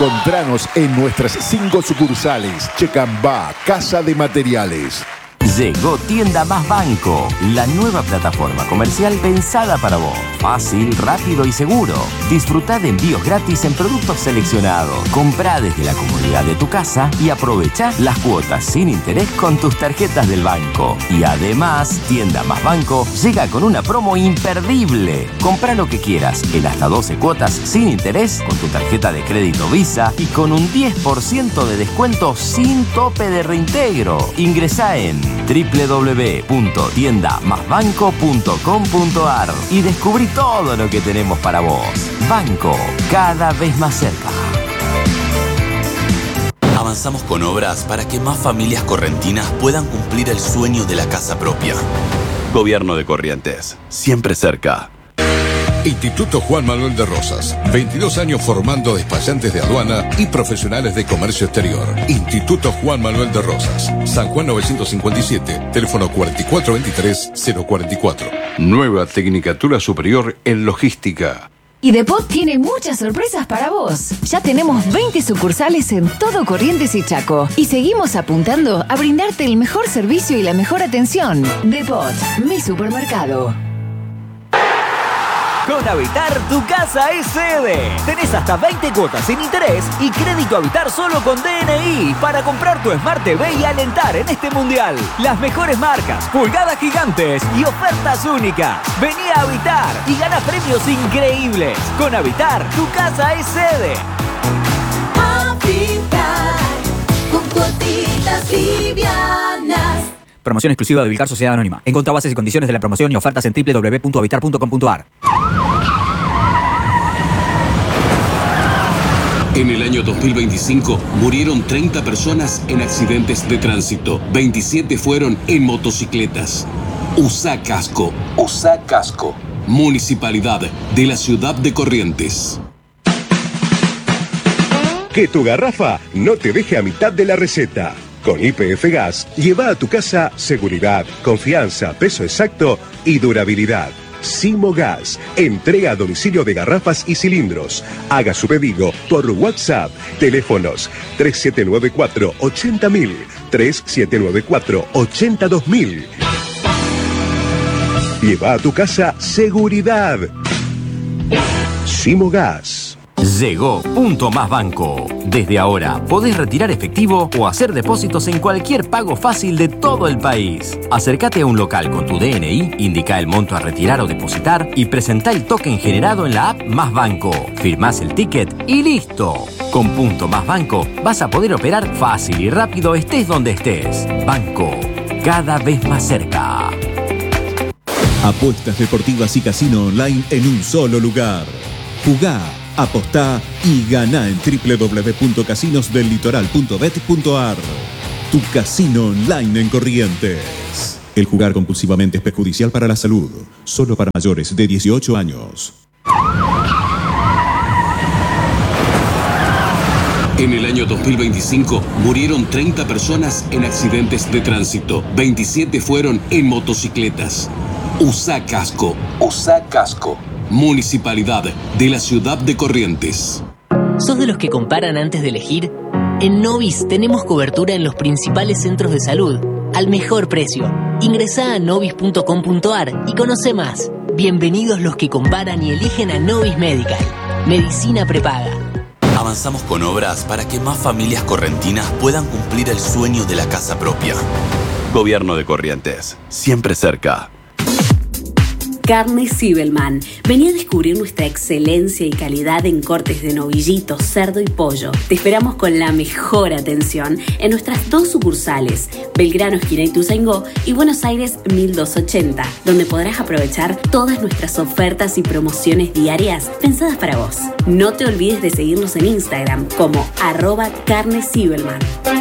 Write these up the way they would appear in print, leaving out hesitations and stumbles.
Encontranos en nuestras 5 sucursales. Checambá, Casa de Materiales. Llegó Tienda Más Banco, la nueva plataforma comercial pensada para vos. Fácil, rápido y seguro. Disfrutá de envíos gratis en productos seleccionados. Comprá desde la comodidad de tu casa y aprovechá las cuotas sin interés con tus tarjetas del banco. Y además, Tienda Más Banco llega con una promo imperdible. Comprá lo que quieras en hasta 12 cuotas sin interés con tu tarjeta de crédito Visa y con un 10% de descuento sin tope de reintegro. Ingresá en www.tiendamasbanco.com.ar y descubrí todo lo que tenemos para vos. Banco, cada vez más cerca. Avanzamos con obras para que más familias correntinas puedan cumplir el sueño de la casa propia. Gobierno de Corrientes, siempre cerca. Instituto Juan Manuel de Rosas, 22 años formando despachantes de aduana y profesionales de comercio exterior. Instituto Juan Manuel de Rosas, San Juan 957, teléfono 4423-044. Nueva Tecnicatura Superior en Logística. Y Depot tiene muchas sorpresas para vos. Ya tenemos 20 sucursales en todo Corrientes y Chaco. Y seguimos apuntando a brindarte el mejor servicio y la mejor atención. Depot, mi supermercado. Con Habitar, tu casa es sede. Tenés hasta 20 cuotas sin interés y crédito Habitar solo con DNI para comprar tu Smart TV y alentar en este mundial. Las mejores marcas, pulgadas gigantes y ofertas únicas. Vení a Habitar y gana premios increíbles. Con Habitar, tu casa es sede. Habitar, con cuotitas livianas. Promoción exclusiva de Vilcar Sociedad Anónima. Encontrá bases y condiciones de la promoción y ofertas en www.habitar.com.ar. En el año 2025 murieron 30 personas en accidentes de tránsito. 27 fueron en motocicletas. Usá casco. Usá casco. Municipalidad de la Ciudad de Corrientes. Que tu garrafa no te deje a mitad de la receta. Con YPF Gas, lleva a tu casa seguridad, confianza, peso exacto y durabilidad. Simo Gas, entrega a domicilio de garrafas y cilindros. Haga su pedido por WhatsApp. Teléfonos 3794-80000, 3794-82000. Lleva a tu casa seguridad. Simo Gas. Llegó Punto Más Banco. Desde ahora podés retirar efectivo o hacer depósitos en cualquier pago fácil de todo el país. Acércate a un local con tu DNI, indica el monto a retirar o depositar y presentá el token generado en la app Más Banco. Firmás el ticket y listo. Con Punto Más Banco vas a poder operar fácil y rápido estés donde estés. Banco, cada vez más cerca. Apuestas deportivas y casino online en un solo lugar. Jugá, apostá y ganá en www.casinosdellitoral.bet.ar. Tu casino online en Corrientes. El jugar compulsivamente es perjudicial para la salud. Solo para mayores de 18 años. En el año 2025 murieron 30 personas en accidentes de tránsito. 27 fueron en motocicletas. Usá casco. Usá casco. Municipalidad de la Ciudad de Corrientes. ¿Sos de los que comparan antes de elegir? En Novis tenemos cobertura en los principales centros de salud, al mejor precio. Ingresá a novis.com.ar y conoce más. Bienvenidos los que comparan y eligen a Novis Medical. Medicina prepaga. Avanzamos con obras para que más familias correntinas puedan cumplir el sueño de la casa propia. Gobierno de Corrientes, siempre cerca. Carne Zibelman. Vení a descubrir nuestra excelencia y calidad en cortes de novillito, cerdo y pollo. Te esperamos con la mejor atención en nuestras 2 sucursales, Belgrano, esquina Ituzaingó y Buenos Aires 1280, donde podrás aprovechar todas nuestras ofertas y promociones diarias pensadas para vos. No te olvides de seguirnos en Instagram como @carnezibelman.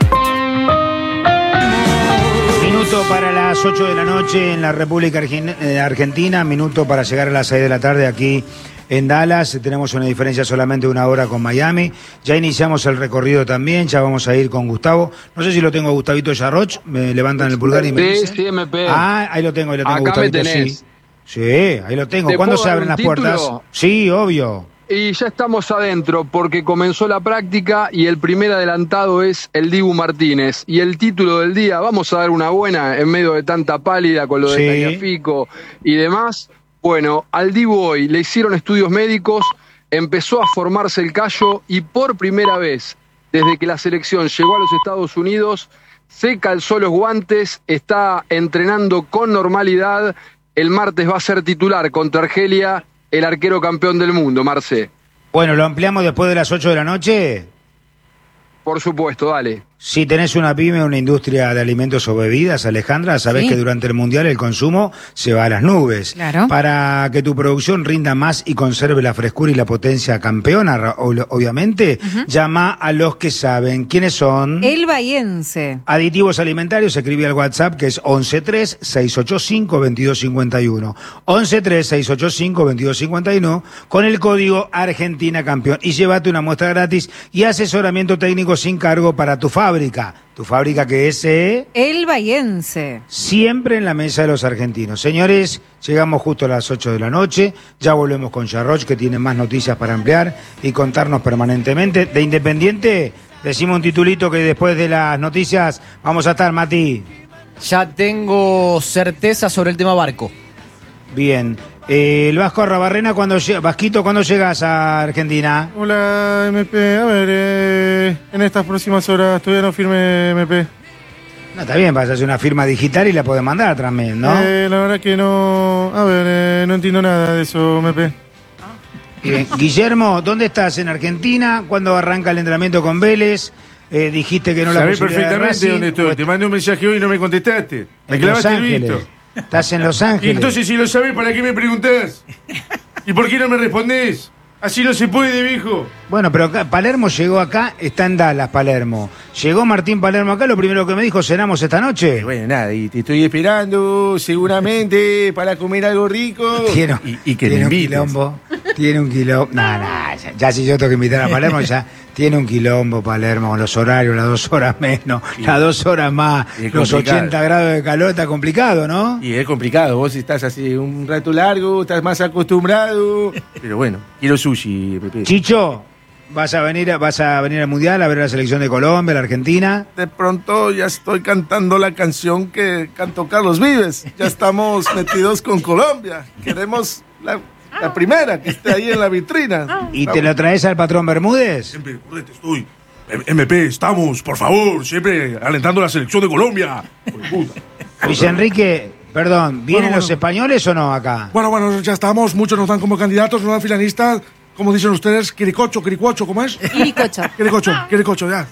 Minuto para las 8 de la noche en la República Argentina, minuto para llegar a las 6 de la tarde aquí en Dallas. Tenemos una diferencia solamente de 1 hora con Miami. Ya iniciamos el recorrido también, ya vamos a ir con Gustavo. No sé si lo tengo a Gustavito Yarroch, me levantan el pulgar y me dicen. Sí, MP. Ah, ahí lo tengo, Acá Gustavito, me tenés. sí. Sí, ahí lo tengo. ¿Cuándo se abren las puertas? Sí, obvio. Y ya estamos adentro porque comenzó la práctica y el primer adelantado es el Dibu Martínez. Y el título del día, vamos a dar una buena en medio de tanta pálida con lo de Tagliafico y demás. Bueno, al Dibu hoy le hicieron estudios médicos, empezó a formarse el callo y por primera vez desde que la selección llegó a los Estados Unidos se calzó los guantes, está entrenando con normalidad. El martes va a ser titular contra Argelia, el arquero campeón del mundo, Marce. Bueno, ¿lo ampliamos después de las 8 de la noche? Por supuesto, dale. Si tenés una pyme, una industria de alimentos o bebidas, Alejandra, sabés que durante el Mundial el consumo se va a las nubes. Claro. Para que tu producción rinda más y conserve la frescura y la potencia campeona, obviamente, llama a los que saben. ¿Quiénes son? El Bahiense. Aditivos alimentarios, escribe al WhatsApp que es 113-685-2251. 113-685-2251 con el código Argentina Campeón. Y llévate una muestra gratis y asesoramiento técnico sin cargo para tu fábrica. Tu fábrica que es... El Bahiense. Siempre en la mesa de los argentinos. Señores, llegamos justo a las 8 de la noche. Ya volvemos con Yarroch, que tiene más noticias para ampliar y contarnos permanentemente. De Independiente, decimos un titulito que después de las noticias vamos a estar, Mati. Ya tengo certeza sobre el tema Barco. Bien. El Vasco Arrabarrena, Vasquito, ¿cuándo llegas a Argentina? Hola, MP. A ver, en estas próximas horas todavía no firme MP. No, está bien, vas a hacer una firma digital y la podés mandar también, ¿no? La verdad que no... A ver, no entiendo nada de eso, MP. Bien. Guillermo, ¿dónde estás? ¿En Argentina? ¿Cuándo arranca el entrenamiento con Vélez? Dijiste que no la Sabés posibilidad de perfectamente dónde estoy. Te mandé un mensaje hoy y no me contestaste. Me clavaste el visto. Estás en Los Ángeles. Y entonces, si lo sabés, ¿para qué me preguntás? ¿Y por qué no me respondés? Así no se puede, viejo. Bueno, pero acá, Palermo llegó acá, está en Dallas, Palermo. Llegó Martín Palermo acá, lo primero que me dijo, ¿cenamos esta noche? Bueno, nada, y te estoy esperando seguramente para comer algo rico. Y que me invites. Tiene un quilombo. Ya si yo tengo que invitar a Palermo, ya tiene un quilombo Palermo con los horarios, las 2 horas menos, las 2 horas más, los 80 grados de calor, está complicado, ¿no? Y es complicado, vos estás así un rato largo, estás más acostumbrado. Pero bueno, quiero sushi, Pepe. Chicho, ¿vas a venir al Mundial a ver la selección de Colombia, la Argentina? De pronto ya estoy cantando la canción que cantó Carlos Vives. Ya estamos metidos con Colombia. Queremos la primera que esté ahí en la vitrina. ¿Y te lo traes al patrón Bermúdez? Siempre, estoy. MP, estamos, por favor, siempre alentando la selección de Colombia. Luis Enrique, perdón, ¿vienen los españoles o no acá? Bueno, ya estamos. Muchos nos dan como candidatos, nos dan finalistas. ¿Cómo dicen ustedes? Quiricocho, ¿cómo es? Quiricocho, ya.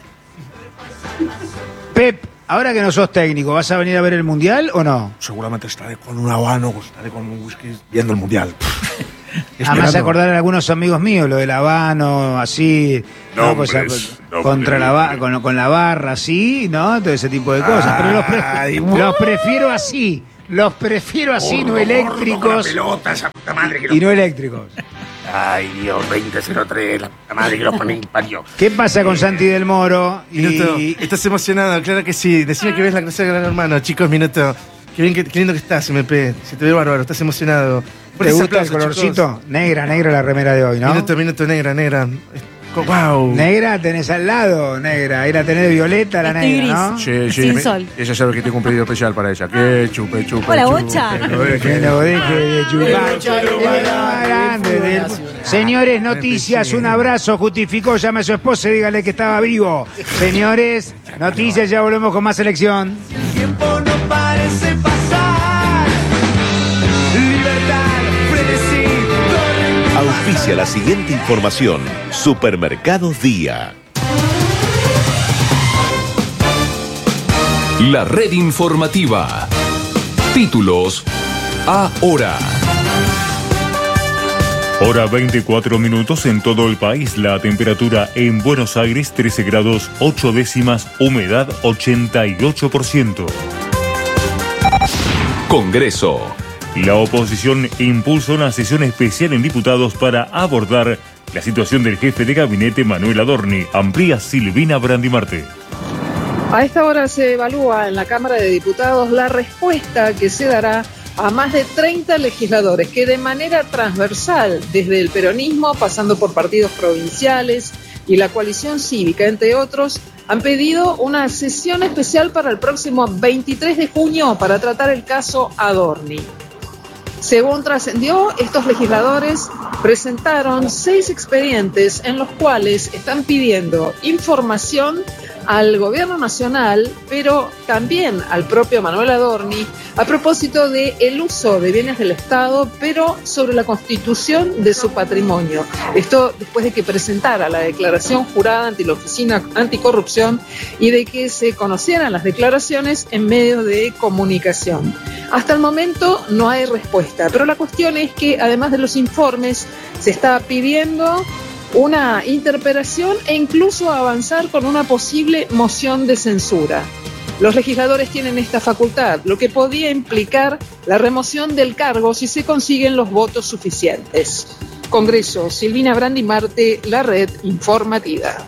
Pep, ahora que no sos técnico, ¿vas a venir a ver el Mundial o no? Seguramente estaré con un habano, estaré con un whisky viendo el Mundial. Además acordar a algunos amigos míos, lo del habano, así, contra con la barra, así, ¿no? Todo ese tipo de cosas. Pero los prefiero así. Los prefiero así, no eléctricos. Y no eléctricos. Ay, Dios, 2003, la puta madre que los pone y parió. ¿Qué pasa con Santi del Moro? ¿Estás emocionado? Claro que sí. Decime que ves la clase de Gran Hermano. Chicos, Minuto. Qué lindo que estás, MP. Se te ve bárbaro, estás emocionado. ¿Te gusta el colorcito? Chicos. Negra la remera de hoy, ¿no? Minuto, negra. Wow. Negra tenés al lado, negra. Ahí la tenés de violeta, la negra, ¿no? Sí. Sin sol. Ella sabe que tengo un pedido especial para ella. Que chupe. Hola, Bocha. Que lo deje de chupar. Señores, noticias, un abrazo. Justificó, llame a su esposa y dígale que estaba vivo. Señores, noticias, ya volvemos con más selección. El tiempo no parece pasar. Libertad, frenesí. Auspicia la siguiente información. Supermercados Día. La red informativa. Títulos ahora. Hora 24 minutos en todo el país. La temperatura en Buenos Aires 13 grados 8 décimas, humedad 88%. Congreso. La oposición impulsa una sesión especial en diputados para abordar la situación del jefe de gabinete Manuel Adorni. Amplía Silvina Brandimarte. A esta hora se evalúa en la Cámara de Diputados la respuesta que se dará a más de 30 legisladores que de manera transversal, desde el peronismo, pasando por partidos provinciales y la coalición cívica, entre otros, han pedido una sesión especial para el próximo 23 de junio para tratar el caso Adorni. Según trascendió, estos legisladores presentaron 6 expedientes en los cuales están pidiendo información al gobierno nacional, pero también al propio Manuel Adorni, a propósito del uso de bienes del Estado, pero sobre la constitución de su patrimonio. Esto después de que presentara la declaración jurada ante la Oficina Anticorrupción y de que se conocieran las declaraciones en medios de comunicación. Hasta el momento no hay respuesta, pero la cuestión es que además de los informes se está pidiendo una interpelación e incluso avanzar con una posible moción de censura. Los legisladores tienen esta facultad, lo que podía implicar la remoción del cargo si se consiguen los votos suficientes. Congreso, Silvina Brandi Marte, La Red Informativa.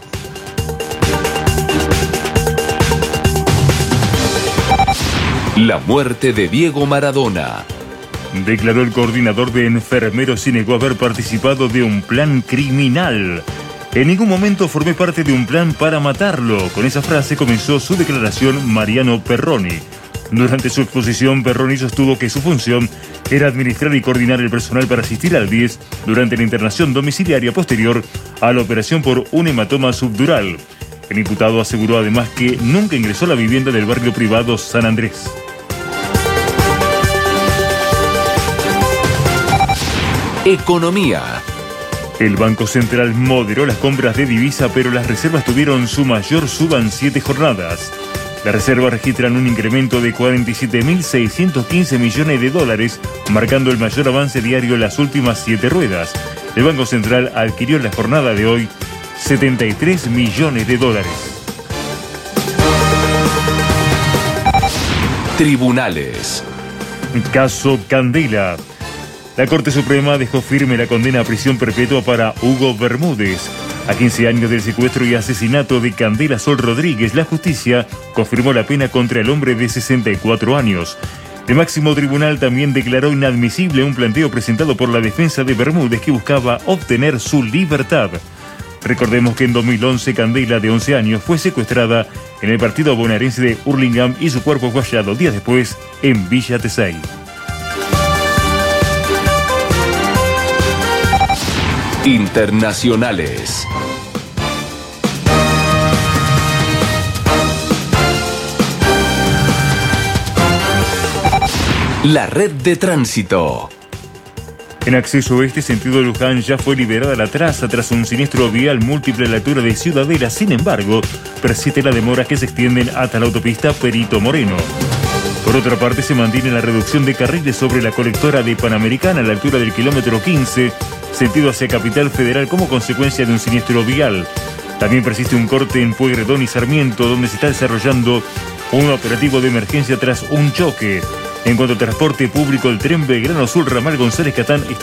La muerte de Diego Maradona. Declaró el coordinador de enfermeros y negó haber participado de un plan criminal. En ningún momento formé parte de un plan para matarlo. Con esa frase comenzó su declaración Mariano Perroni. Durante su exposición, Perroni sostuvo que su función era administrar y coordinar el personal para asistir al 10 durante la internación domiciliaria posterior a la operación por un hematoma subdural. El imputado aseguró además que nunca ingresó a la vivienda del barrio privado San Andrés. Economía. El Banco Central moderó las compras de divisa, pero las reservas tuvieron su mayor suba en 7 jornadas. Las reservas registran un incremento de 47.615 millones de dólares, marcando el mayor avance diario en las últimas 7 ruedas. El Banco Central adquirió en la jornada de hoy 73 millones de dólares. Tribunales. Caso Candela. La Corte Suprema dejó firme la condena a prisión perpetua para Hugo Bermúdez. A 15 años del secuestro y asesinato de Candela Sol Rodríguez, la justicia confirmó la pena contra el hombre de 64 años. El máximo tribunal también declaró inadmisible un planteo presentado por la defensa de Bermúdez que buscaba obtener su libertad. Recordemos que en 2011 Candela, de 11 años, fue secuestrada en el partido bonaerense de Hurlingham y su cuerpo fue hallado días después en Villa Tesey. Internacionales. La red de tránsito. En acceso oeste, sentido Luján, ya fue liberada la traza tras un siniestro vial múltiple a la altura de Ciudadela. Sin embargo, persiste la demora que se extienden hasta la autopista Perito Moreno. Por otra parte, se mantiene la reducción de carriles sobre la colectora de Panamericana a la altura del kilómetro 15, sentido hacia Capital Federal, como consecuencia de un siniestro vial. También persiste un corte en Pueyrredón y Sarmiento, donde se está desarrollando un operativo de emergencia tras un choque. En cuanto al transporte público, el tren Belgrano Sur Ramal González Catán está